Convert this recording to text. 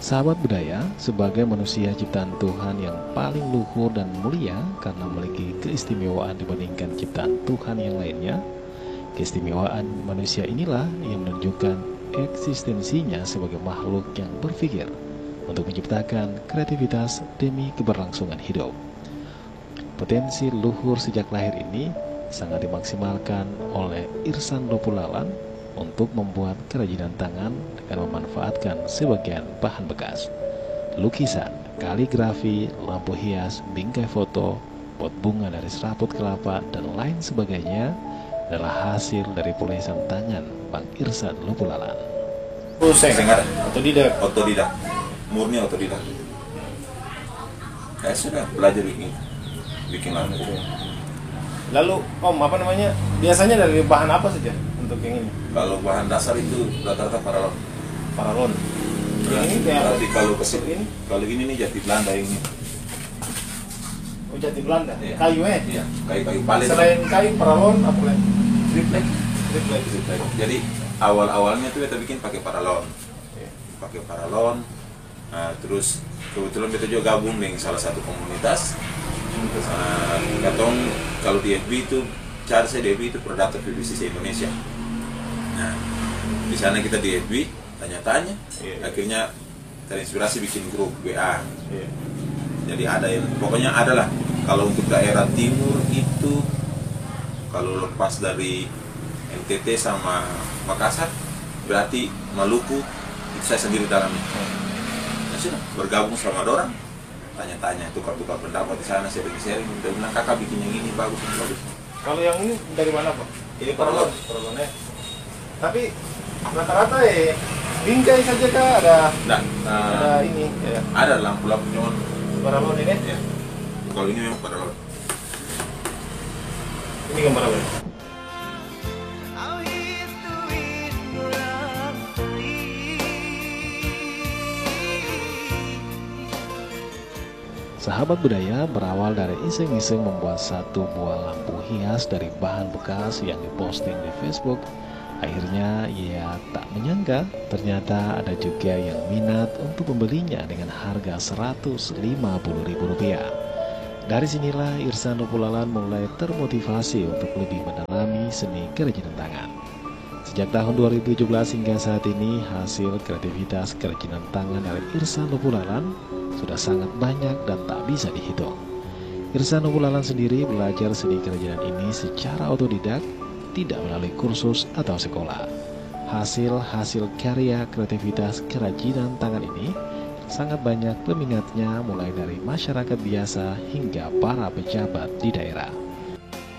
Sahabat budaya, sebagai manusia ciptaan Tuhan yang paling luhur dan mulia karena memiliki keistimewaan dibandingkan ciptaan Tuhan yang lainnya, keistimewaan manusia inilah yang menunjukkan eksistensinya sebagai makhluk yang berpikir untuk menciptakan kreativitas demi keberlangsungan hidup. Potensi luhur sejak lahir ini sangat dimaksimalkan oleh Ihsan Lopulalan untuk membuat kerajinan tangan dengan memanfaatkan sebagian bahan bekas. Lukisan, kaligrafi, lampu hias, bingkai foto, pot bunga dari serabut kelapa, dan lain sebagainya adalah hasil dari tulisan tangan Bang Ihsan Lopulalan. Saya otodidak, murni otodidak. Saya sudah belajar bikin lampu. Lalu biasanya dari bahan apa saja untuk yang ini? Kalau bahan dasar itu rata-rata paralon. Paralon. Nah, Yang ini kayak berarti kalau ini? kalau ini nih jati Belanda ini. Oh, jati Belanda. Iya. Kayu Iya, kayu palet. Selain kayu, paralon apa lagi? Triplek. Triplek. Jadi awal-awalnya tuh kita bikin pakai paralon. Iya. Pakai paralon. Nah, terus kebetulan kita juga gabung dengan salah satu komunitas. Katong kalau di FB itu cari saya di FB itu Predator PVC Indonesia. Nah, di sana kita di FB tanya-tanya, akhirnya terinspirasi bikin grup WA. Jadi ada yang pokoknya adalah kalau untuk daerah timur itu kalau lepas dari NTT sama Makassar berarti Maluku itu saya sendiri dalamnya. Nah, sudah bergabung sama orang. Tanya-tanya, tukar-tukar pendapat di sana, sharing-sharing. Udah bilang kakak bikin yang ini bagus. Kalau yang ini dari mana, Pak? Ini paralon. Paralon ya. Tapi rata-rata bingkai saja kah ada? Nah, Ada ini ya. ada lampu-lampu cuman. Paralon ini? Ya. Kalau ini memang paralon. Ini gambar apa? Sahabat budaya berawal dari iseng-iseng membuat satu buah lampu hias dari bahan bekas yang diposting di Facebook. Akhirnya ia tak menyangka ternyata ada juga yang minat untuk membelinya dengan harga Rp150.000. Dari sinilah Ihsan Lopulalan mulai termotivasi untuk lebih mendalami seni kerajinan tangan. Sejak tahun 2017 hingga saat ini, hasil kreativitas kerajinan tangan dari Ihsan Lopulalan sudah sangat banyak dan tak bisa dihitung. Ihsan Lopulalan sendiri belajar seni kerajinan ini secara otodidak, tidak melalui kursus atau sekolah. Hasil karya kreativitas kerajinan tangan ini sangat banyak peminatnya, mulai dari masyarakat biasa hingga para pejabat di daerah.